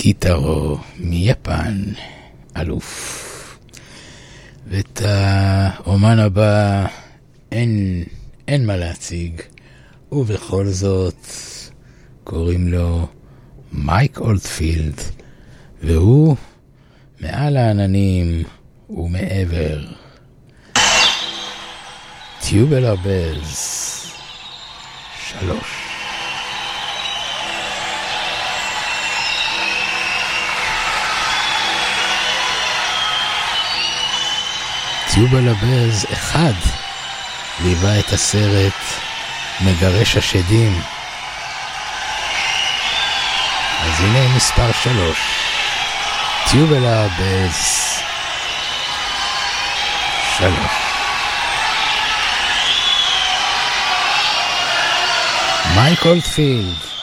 קיטרו מיפן, אלוף. ואת האומן הבא אין מה להציג, ובכל זאת קוראים לו מייק אולדפילד, והוא מעל העננים ומעבר. Tubular Bells 3. Tubular Bells 1 ליווה את הסרט מגרש השדים. אז הנה מספר 3, Tubular Bells 3. מייק אולדפילד.